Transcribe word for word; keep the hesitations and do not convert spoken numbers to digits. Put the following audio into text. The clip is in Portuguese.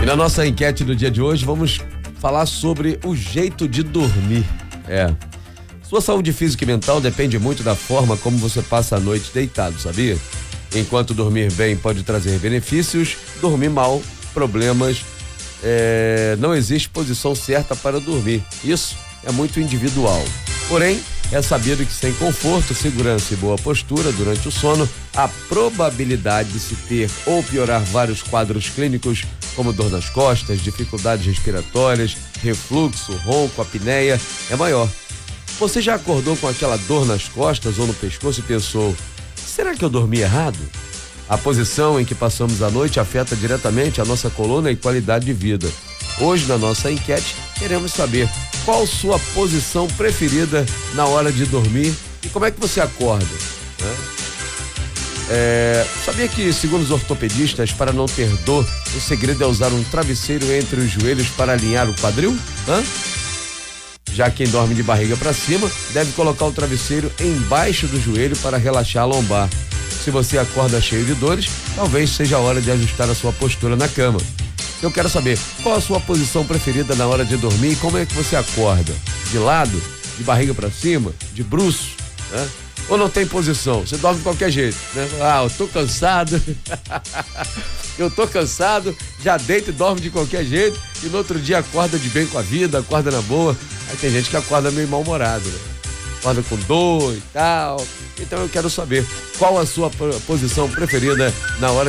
E na nossa enquete do dia de hoje vamos falar sobre o jeito de dormir. É. Sua saúde física e mental depende muito da forma como você passa a noite deitado, sabia? Enquanto dormir bem pode trazer benefícios, dormir mal, problemas. É, não existe posição certa para dormir. Isso é muito individual. Porém, é sabido que sem conforto, segurança e boa postura durante o sono, a probabilidade de se ter ou piorar vários quadros clínicos, como dor nas costas, dificuldades respiratórias, refluxo, ronco, apneia, é maior. Você já acordou com aquela dor nas costas ou no pescoço e pensou, será que eu dormi errado? A posição em que passamos a noite afeta diretamente a nossa coluna e qualidade de vida. Hoje, na nossa enquete, queremos saber qual sua posição preferida na hora de dormir e como é que você acorda, né? É, sabia que, segundo os ortopedistas, para não ter dor, o segredo é usar um travesseiro entre os joelhos para alinhar o quadril? Hã? Já quem dorme de barriga para cima deve colocar o travesseiro embaixo do joelho para relaxar a lombar. Se você acorda cheio de dores, talvez seja a hora de ajustar a sua postura na cama. Eu quero saber qual a sua posição preferida na hora de dormir e como é que você acorda? De lado? De barriga para cima? De bruços? Né? Ou não tem posição? Você dorme de qualquer jeito, né? Ah, eu tô cansado. eu tô cansado, já deita e dorme de qualquer jeito e no outro dia acorda de bem com a vida, acorda na boa. Aí tem gente que acorda meio mal-humorado, né? Acorda com dor e tal. Então eu quero saber qual a sua posição preferida na hora